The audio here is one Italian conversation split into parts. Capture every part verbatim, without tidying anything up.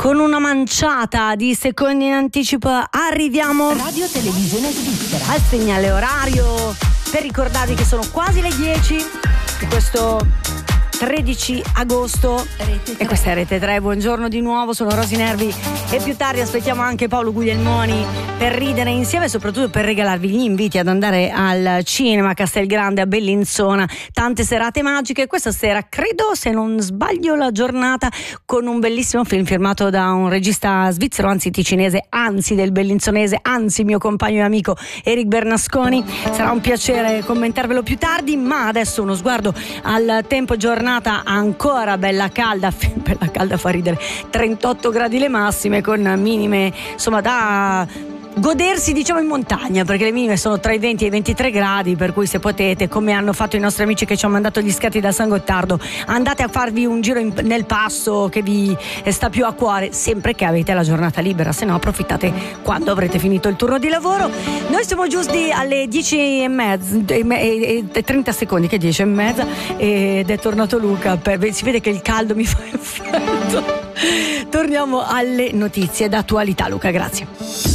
Con una manciata di secondi in anticipo arriviamo Radio Televisione Svizzera al segnale orario per ricordarvi che sono quasi le dieci di questo tredici agosto e questa è Rete tre. Buongiorno di nuovo, sono Rosy Nervi e più tardi aspettiamo anche Paolo Guglielmoni per ridere insieme e soprattutto per regalarvi gli inviti ad andare al cinema a Castelgrande, a Bellinzona, tante serate magiche. Questa sera credo, se non sbaglio, la giornata con un bellissimo film firmato da un regista svizzero, anzi ticinese, anzi del bellinzonese, anzi mio compagno e amico Eric Bernasconi. Sarà un piacere commentarvelo più tardi, ma adesso uno sguardo al tempo. Giornata ancora bella calda, bella calda fa ridere, trentotto gradi le massime, con minime insomma da godersi diciamo in montagna, perché le minime sono tra i venti e i ventitré gradi, per cui se potete, come hanno fatto i nostri amici che ci hanno mandato gli scatti da San Gottardo, andate a farvi un giro in, nel passo che vi sta più a cuore, sempre che avete la giornata libera, se no approfittate quando avrete finito il turno di lavoro. Noi siamo giusti alle dieci e mezza e, e trenta secondi, che dieci e mezza, ed è tornato Luca per, si vede che il caldo mi fa effetto. Torniamo alle notizie d'attualità. Luca, grazie.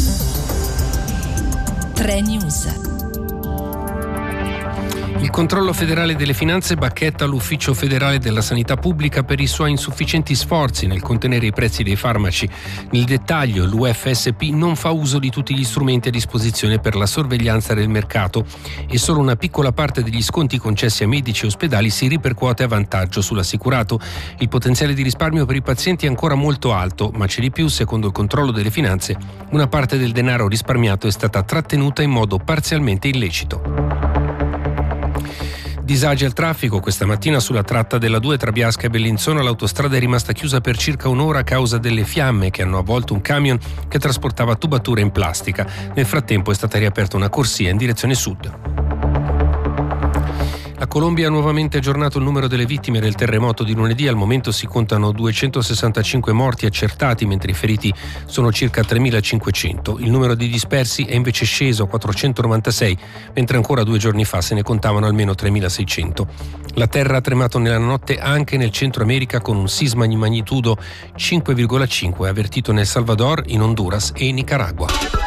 tre News. Il controllo federale delle finanze bacchetta l'Ufficio federale della sanità pubblica per i suoi insufficienti sforzi nel contenere i prezzi dei farmaci. Nel dettaglio, l'U F S P non fa uso di tutti gli strumenti a disposizione per la sorveglianza del mercato e solo una piccola parte degli sconti concessi a medici e ospedali si ripercuote a vantaggio sull'assicurato. Il potenziale di risparmio per i pazienti è ancora molto alto, ma c'è di più. Secondo il controllo delle finanze, una parte del denaro risparmiato è stata trattenuta in modo parzialmente illecito. Disagi al traffico questa mattina sulla tratta della due tra Biasca e Bellinzona. L'autostrada è rimasta chiusa per circa un'ora a causa delle fiamme che hanno avvolto un camion che trasportava tubature in plastica. Nel frattempo è stata riaperta una corsia in direzione sud. La Colombia ha nuovamente aggiornato il numero delle vittime del terremoto di lunedì. Al momento si contano duecentosessantacinque morti accertati, mentre i feriti sono circa tremilacinquecento. Il numero di dispersi è invece sceso a quattrocentonovantasei, mentre ancora due giorni fa se ne contavano almeno tremilaseicento. La terra ha tremato nella notte anche nel Centro America, con un sisma di magnitudo cinque virgola cinque avvertito nel Salvador, in Honduras e in Nicaragua.